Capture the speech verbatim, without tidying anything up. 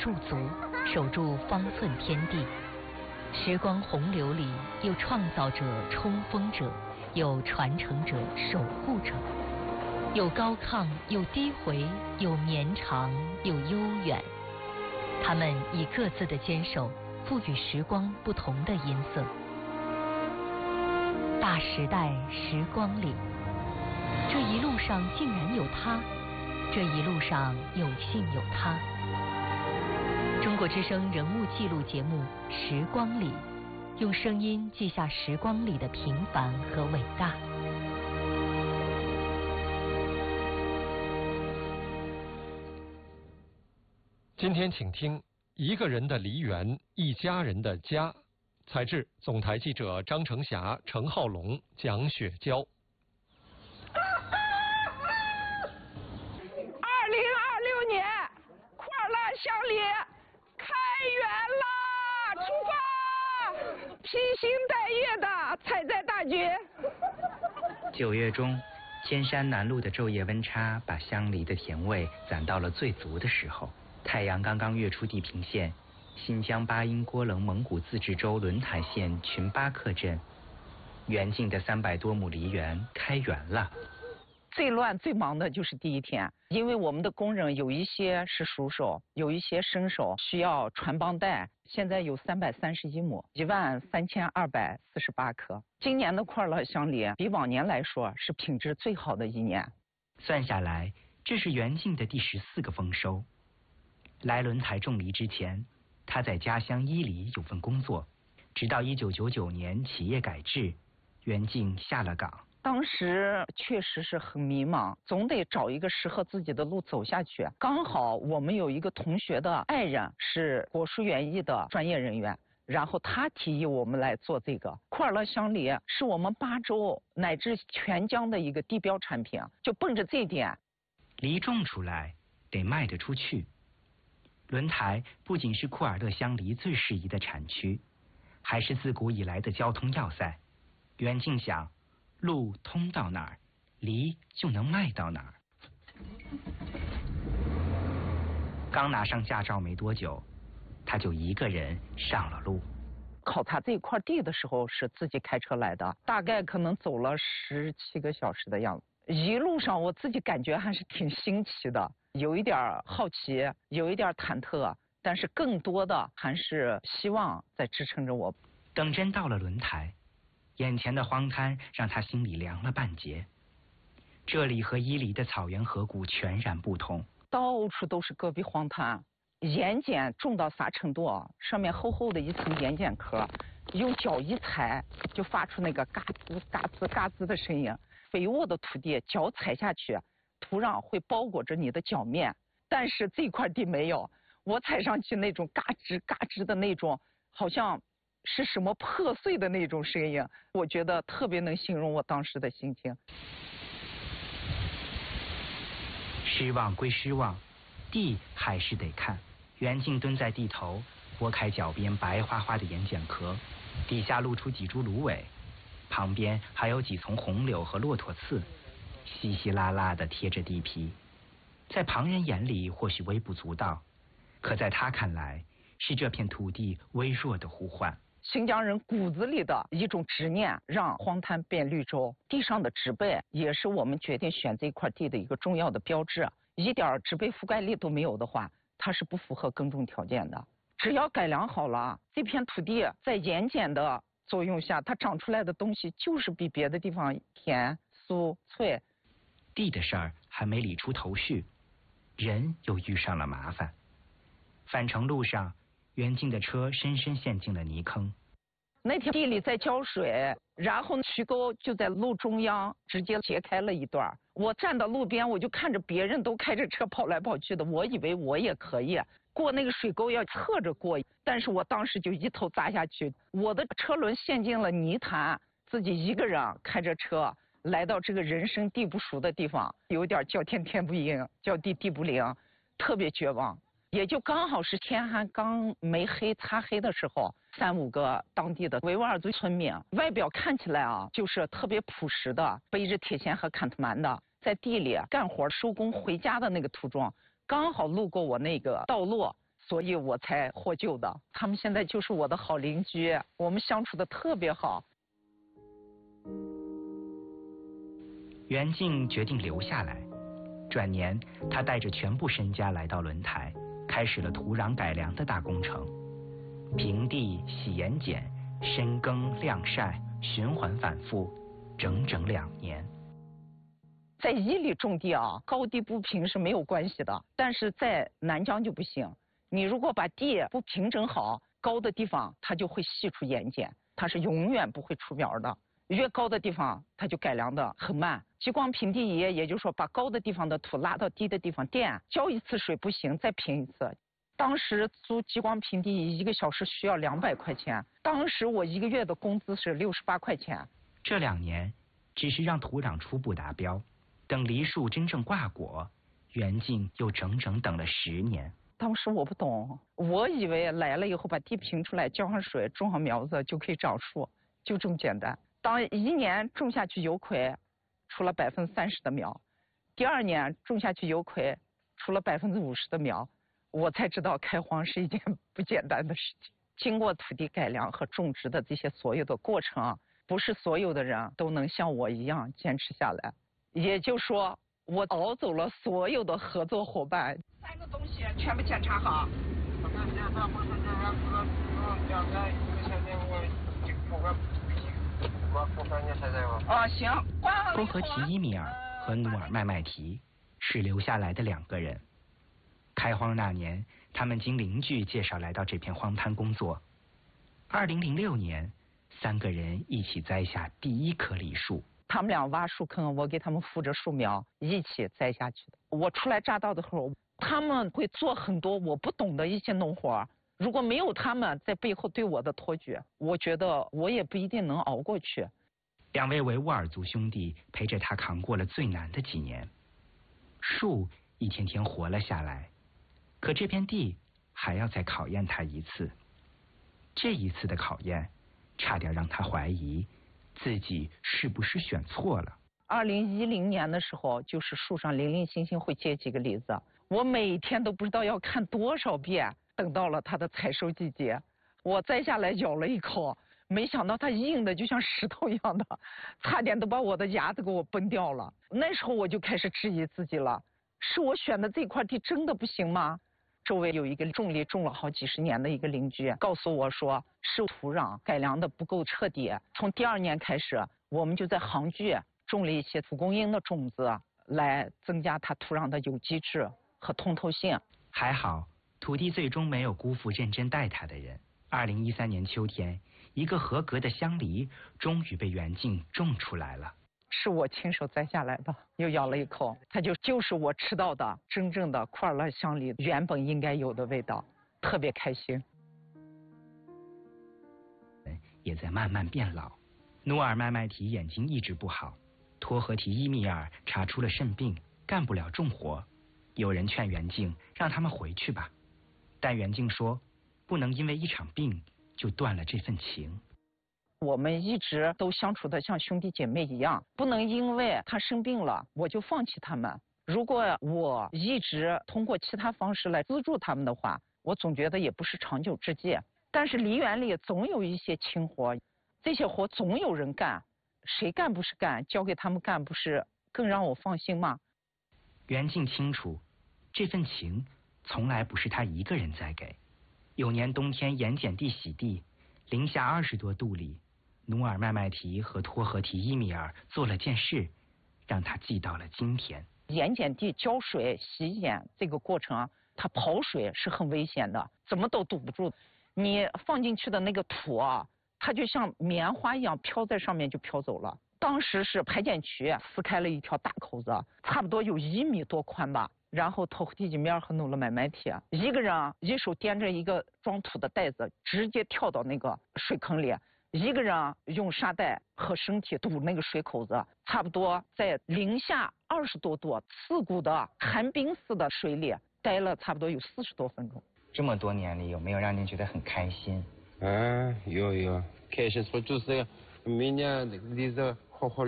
驻足，守住方寸天地。时光洪流里，有创造者、冲锋者，有传承者、守护者，有高亢，有低回，有绵长，有悠远。他们以各自的坚守，赋予时光不同的音色。大时代时光里，这一路上竟然有他，这一路上有幸有他。中国之声人物记录节目《时光里》，用声音记下时光里的平凡和伟大。 今天请听《一个人的梨园，一家人的家》，采自总台记者张成霞、程浩龙、蒋雪娇。 二零二六年，快乐乡里开园啦！出发，披星戴月的采摘大军。 九月中，千山南路的昼夜温差把香梨的甜味攒到了最足的时候。太阳刚刚跃出地平线，新疆巴音郭楞蒙古自治州轮台县群巴克镇，园境的三百多亩梨园开园了。 最乱最忙的就是第一天，因为我们的工人有一些是熟手，有一些生手，需要传帮带。现在有三百三十一亩，一万三千二百四十八棵。今年的快乐乡梨比往年来说是品质最好的一年。 算下来，这是园境的第十四个丰收。来轮台种梨之前，他在家乡伊犁有份工作，直到一九九九年企业改制，园境下了岗。 当时确实是很迷茫，总得找一个适合自己的路走下去。刚好我们有一个同学的爱人是果蔬园艺的专业人员，然后他提议我们来做这个快乐乡梨，是我们巴州乃至全疆的一个地标产品。就奔着这点， 梨种出来得卖得出去。轮台不仅是库尔勒乡梨最适宜的产区，还是自古以来的交通要塞。园境想，路通到哪儿，梨就能卖到哪儿。刚拿上驾照没多久，他就一个人上了路。 考察这块地的时候是自己开车来的，大概可能走了十七个小时的样子。一路上我自己感觉还是挺新奇的，有一点好奇，有一点忐忑，但是更多的还是希望在支撑着我。 等真到了轮台，眼前的荒滩让他心里凉了半截。这里和伊犁的草原河谷全然不同， 到处都是戈壁荒滩，盐碱重到啥程度啊？上面厚厚的一层盐碱壳，用脚一踩就发出那个嘎吱嘎吱嘎吱的声音。肥沃的土地，脚踩下去，土壤会包裹着你的脚面，但是这块地没有，我踩上去那种嘎吱嘎吱的那种，好像是什么破碎的那种声音，我觉得特别能形容我当时的心情。 失望归失望，地还是得看。袁静蹲在地头，拨开脚边白花花的盐碱壳，底下露出几株芦苇，旁边还有几丛红柳和骆驼刺，稀稀拉拉地贴着地皮。在旁人眼里或许微不足道，可在他看来，是这片土地微弱的呼唤。 新疆人骨子里的一种执念，让荒滩变绿洲。地上的植被也是我们决定选这块地的一个重要的标志。一点植被覆盖力都没有的话，它是不符合耕种条件的。只要改良好了，这片土地在盐碱的作用下，它长出来的东西就是比别的地方甜、酥、脆。 地的事儿还没理出头绪，人又遇上了麻烦。返程路上，袁静的车深深陷进了泥坑。 那天地里在浇水，然后渠沟就在路中央直接截开了一段。我站到路边，我就看着别人都开着车跑来跑去的，我以为我也可以过那个水沟，要侧着过，但是我当时就一头扎下去，我的车轮陷进了泥潭，自己一个人开着车来到这个人生地不熟的地方，有点叫天天不应，叫地地不灵，特别绝望。也就刚好是天还刚没黑擦黑的时候，三五个当地的维吾尔族村民，外表看起来啊就是特别朴实的，背着铁锨和坎特曼的，在地里干活收工回家的那个途中，刚好路过我那个道路， 所以我才获救的。他们现在就是我的好邻居，我们相处的特别好。 袁静决定留下来，转年他带着全部身家来到轮台，开始了土壤改良的大工程。平地、洗盐碱、深耕、晾晒，循环反复，整整两年。 在伊犁种地啊，高低不平是没有关系的，但是在南疆就不行。你如果把地不平整好，高的地方它就会析出盐碱，它是永远不会出苗的。越高的地方它就改良的很慢。激光平地仪，也就是说把高的地方的土拉到低的地方垫，浇一次水不行，再平一次。当时租激光平地仪一个小时需要两百块钱，当时我一个月的工资是六十八块钱。 这两年只是让土壤初步达标。等梨树真正挂果，袁静又整整等了十年。 当时我不懂，我以为来了以后把地平出来，浇上水，种上苗子就可以长树，就这么简单。当一年种下去有葵，出了百分之三十的苗，第二年种下去有葵，出了百分之五十的苗，我才知道开荒是一件不简单的事情。经过土地改良和种植的这些所有的过程，不是所有的人都能像我一样坚持下来。也就是说，我熬走了所有的合作伙伴。三个东西全部检查好。哦，行。 多和提伊米尔和努尔麦麦提是留下来的两个人。开荒那年，他们经邻居介绍来到这片荒滩工作。二零零六年，三个人一起栽下第一棵梨树。 他们俩挖树坑，我给他们扶着树苗一起栽下去的。我初来乍到的时候，他们会做很多我不懂的一些农活，如果没有他们在背后对我的托举，我觉得我也不一定能熬过去。 两位维吾尔族兄弟陪着他扛过了最难的几年，树一天天活了下来，可这片地还要再考验他一次。这一次的考验，差点让他怀疑自己是不是选错了。 二零一零年的时候，就是树上零零星星会结几个梨子，我每天都不知道要看多少遍。等到了它的采收季节，我摘下来咬了一口，没想到它硬的就像石头一样的，差点都把我的牙都给我崩掉了。那时候我就开始质疑自己了，是我选的这块地真的不行吗？周围有一个种梨种了好几十年的一个邻居告诉我说，是土壤改良的不够彻底。从第二年开始，我们就在杭居种了一些蒲公英的种子，来增加它土壤的有机质和通透性。 还好，土地最终没有辜负认真待它的人。二零一三年秋天，一个合格的香梨终于被袁静种出来了。 是我亲手摘下来的，又咬了一口，它就就是我吃到的真正的库尔勒香梨原本应该有的味道，特别开心。 也在慢慢变老。努尔麦麦提眼睛一直不好，托和提伊米尔查出了肾病，干不了重活。有人劝袁静让他们回去吧，但袁静说不能因为一场病就断了这份情。 我们一直都相处的像兄弟姐妹一样，不能因为他生病了我就放弃他们。如果我一直通过其他方式来资助他们的话，我总觉得也不是长久之计。但是梨园里总有一些轻活，这些活总有人干，谁干不是干，交给他们干不是更让我放心吗？ 袁静清楚，这份情从来不是他一个人在给。有年冬天盐碱地洗地，零下二十多度里，努尔麦麦提和托和提伊米尔做了件事，让他记到了今天。 盐碱地浇水洗碱这个过程，它跑水是很危险的，怎么都堵不住。你放进去的那个土啊，它就像棉花一样飘在上面就飘走了。当时是排碱渠撕开了一条大口子，差不多有一米多宽吧。然后托和提伊米尔和努尔麦麦提一个人一手掂着一个装土的袋子，直接跳到那个水坑里，一个人用沙袋和身体堵那个水口子，差不多在零下二十多度刺骨的寒冰似的水里待了差不多有四十多分钟。 这么多年里，有没有让您觉得很开心？ 嗯，有有，开心处就是每年那个梨子好好